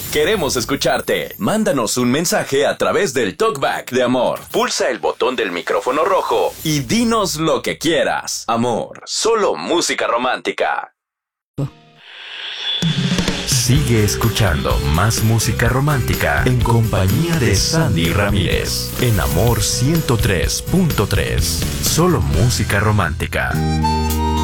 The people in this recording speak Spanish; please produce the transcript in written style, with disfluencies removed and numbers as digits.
Queremos escucharte. Mándanos un mensaje a través del TalkBack de Amor. Pulsa el botón del micrófono rojo y dinos lo que quieras. Amor, solo música romántica. Sigue escuchando más música romántica en compañía de Sandy Ramírez en Amor 103.3. Solo música romántica.